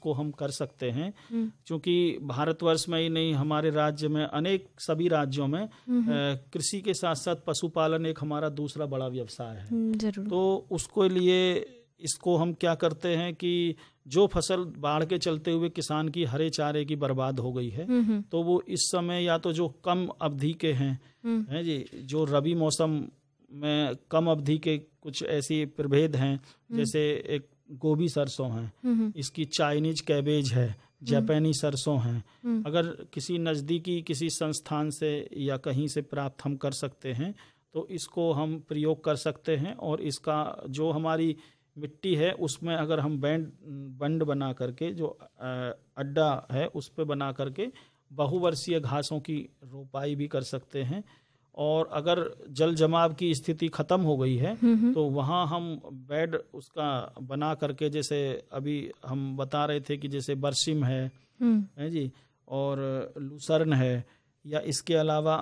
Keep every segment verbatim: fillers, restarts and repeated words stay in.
इसको हम कर सकते हैं, क्योंकि भारतवर्ष में ही नहीं हमारे राज्य में अनेक सभी राज्यों में कृषि के साथ साथ पशुपालन एक हमारा दूसरा बड़ा व्यवसाय है। जरूर। तो उसको लिए इसको हम क्या करते हैं कि जो फसल बाढ़ के चलते हुए किसान की हरे चारे की बर्बाद हो गई है, तो वो इस समय या तो जो कम अवधि के हैं हैं जी, जो रबी मौसम में कम अवधि के कुछ ऐसी प्रभेद हैं, जैसे एक गोभी सरसों है, इसकी चाइनीज कैबेज है, जापानी सरसों है, अगर किसी नज़दीकी किसी संस्थान से या कहीं से प्राप्त हम कर सकते हैं तो इसको हम प्रयोग कर सकते हैं। और इसका जो हमारी मिट्टी है उसमें अगर हम बैंड बंड बना करके जो अड्डा है उस पे बना करके बहुवर्षीय घासों की रोपाई भी कर सकते हैं। और अगर जल जमाव की स्थिति खत्म हो गई है तो वहाँ हम बेड उसका बना करके, जैसे अभी हम बता रहे थे कि जैसे बरसिम है, है जी, और लूसर्न है, या इसके अलावा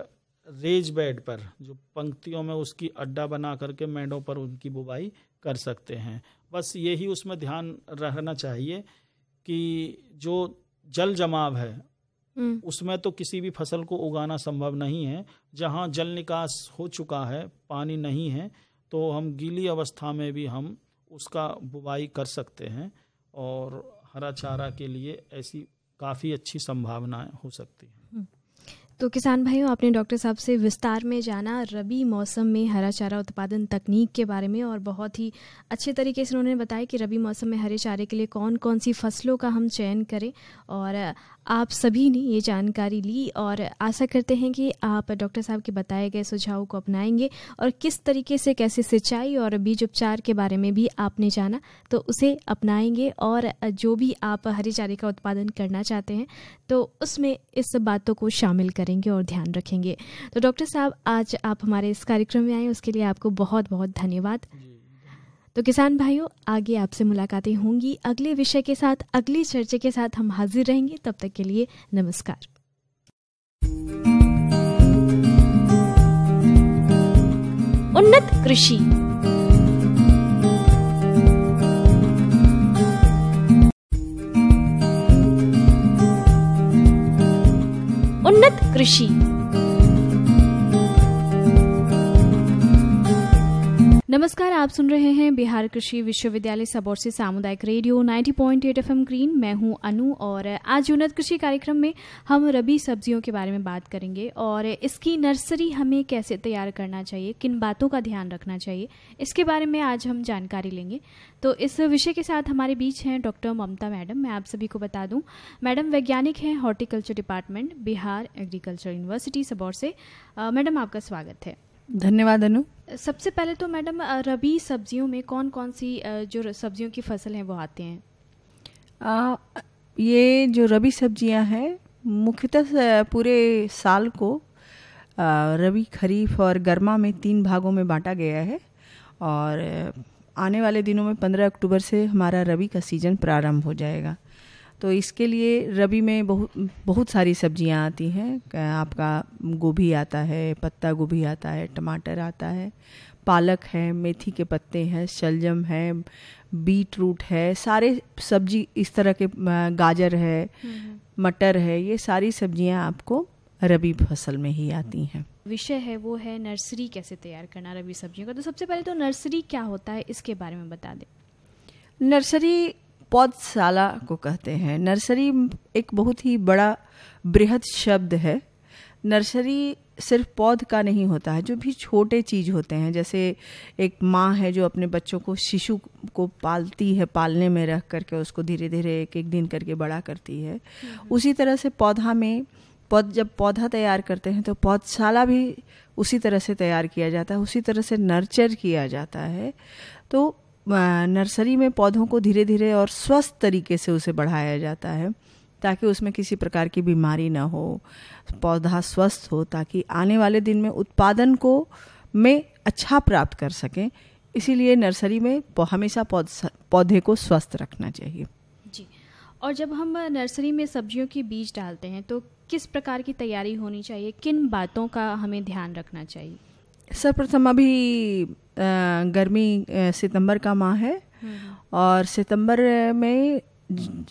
रेज बेड पर जो पंक्तियों में उसकी अड्डा बना करके मेड़ों पर उनकी बुवाई कर सकते हैं। बस यही उसमें ध्यान रहना चाहिए कि जो जल जमाव है उसमें तो किसी भी फसल को उगाना संभव नहीं है। जहाँ जल निकास हो चुका है, पानी नहीं है, तो हम गीली अवस्था में भी हम उसका बुवाई कर सकते हैं और हरा चारा के लिए ऐसी काफ़ी अच्छी संभावनाएं हो सकती हैं। तो किसान भाइयों, आपने डॉक्टर साहब से विस्तार में जाना रबी मौसम में हरा चारा उत्पादन तकनीक के बारे में, और बहुत ही अच्छे तरीके से उन्होंने बताया कि रबी मौसम में हरे चारे के लिए कौन कौन सी फसलों का हम चयन करें। और आप सभी ने ये जानकारी ली और आशा करते हैं कि आप डॉक्टर साहब के बताए गए सुझावों को अपनाएंगे और किस तरीके से कैसे सिंचाई और बीज उपचार के बारे में भी आपने जाना तो उसे अपनाएंगे। और जो भी आप हरे चारे का उत्पादन करना चाहते हैं तो उसमें इस बातों को शामिल करेंगे और ध्यान रखेंगे। तो डॉक्टर साहब, आज आप हमारे इस कार्यक्रम में आए उसके लिए आपको बहुत बहुत धन्यवाद। तो किसान भाइयों, आगे आपसे मुलाकातें होंगी अगले विषय के साथ, अगली चर्चा के साथ हम हाजिर रहेंगे। तब तक के लिए नमस्कार। उन्नत कृषि। उन्नत कृषि। नमस्कार, आप सुन रहे हैं बिहार कृषि विश्वविद्यालय सबौर से सामुदायिक रेडियो नब्बे पॉइंट आठ एफएम ग्रीन। मैं हूं अनु और आज उन्नत कृषि कार्यक्रम में हम रबी सब्जियों के बारे में बात करेंगे और इसकी नर्सरी हमें कैसे तैयार करना चाहिए, किन बातों का ध्यान रखना चाहिए, इसके बारे में आज हम जानकारी लेंगे। तो इस विषय के साथ हमारे बीच हैं डॉक्टर ममता मैडम। मैं आप सभी को बता दूं, मैडम वैज्ञानिक हैं horticulture department, Bihar agriculture university Sabour से। मैडम, आपका स्वागत है। धन्यवाद अनु। सबसे पहले तो मैडम, रबी सब्जियों में कौन कौन सी जो सब्जियों की फसल हैं वो आते हैं? आ, ये जो रबी सब्जियां हैं मुख्यतः पूरे साल को आ, रबी, खरीफ और गर्मा में तीन भागों में बांटा गया है। और आने वाले दिनों में पंद्रह अक्टूबर से हमारा रबी का सीज़न प्रारंभ हो जाएगा। तो इसके लिए रबी में बहुत बहुत सारी सब्जियां आती हैं। आपका गोभी आता है, पत्ता गोभी आता है, टमाटर आता है, पालक है, मेथी के पत्ते हैं, शलजम है, बीट रूट है, सारे सब्जी इस तरह के, गाजर है, मटर है, ये सारी सब्जियां आपको रबी फसल में ही आती हैं। विषय है वो है नर्सरी कैसे तैयार करना रबी सब्जियों का। तो सबसे पहले तो नर्सरी क्या होता है इसके बारे में बता दें। नर्सरी पौधशाला को कहते हैं। नर्सरी एक बहुत ही बड़ा बृहद शब्द है। नर्सरी सिर्फ पौध का नहीं होता है, जो भी छोटे चीज़ होते हैं, जैसे एक माँ है जो अपने बच्चों को, शिशु को पालती है, पालने में रख करके उसको धीरे धीरे एक एक दिन करके बड़ा करती है, उसी तरह से पौधा में पौध जब पौधा तैयार करते हैं तो पौधशाला भी उसी तरह से तैयार किया जाता है, उसी तरह से नर्चर किया जाता है। तो नर्सरी में पौधों को धीरे धीरे और स्वस्थ तरीके से उसे बढ़ाया जाता है ताकि उसमें किसी प्रकार की बीमारी ना हो, पौधा स्वस्थ हो, ताकि आने वाले दिन में उत्पादन को में अच्छा प्राप्त कर सकें। इसीलिए नर्सरी में हमेशा पौधे को स्वस्थ रखना चाहिए। जी। और जब हम नर्सरी में सब्जियों के बीज डालते हैं तो किस प्रकार की तैयारी होनी चाहिए, किन बातों का हमें ध्यान रखना चाहिए? सर्वप्रथम अभी गर्मी सितंबर का माह है और सितंबर में